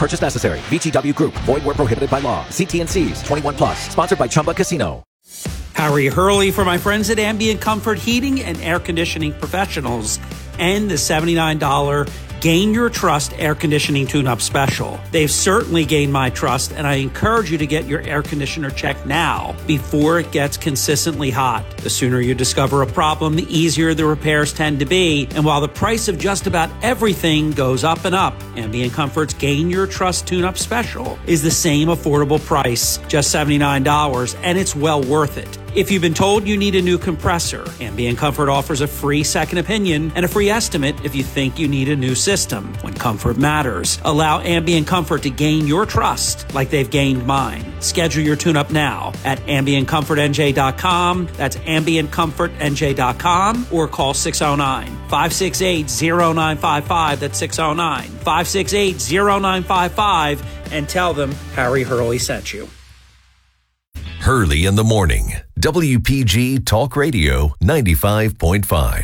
purchase necessary. VGW Group. Void where prohibited by law. See T&Cs. 21 plus. Sponsored by Chumba Casino. Harry Hurley for my friends at Ambient Comfort Heating and Air Conditioning Professionals and the $79 Gain Your Trust Air Conditioning Tune-Up Special. They've certainly gained my trust, and I encourage you to get your air conditioner checked now before it gets consistently hot. The sooner you discover a problem, the easier the repairs tend to be. And while the price of just about everything goes up and up, Ambient Comfort's Gain Your Trust Tune-Up Special is the same affordable price, just $79, and it's well worth it. If you've been told you need a new compressor, Ambient Comfort offers a free second opinion and a free estimate if you think you need a new system. When comfort matters, allow Ambient Comfort to gain your trust like they've gained mine. Schedule your tune-up now at AmbientComfortNJ.com. That's AmbientComfortNJ.com or call 609-568-0955. That's 609-568-0955 and tell them Harry Hurley sent you. Hurley in the Morning. WPG Talk Radio 95.5.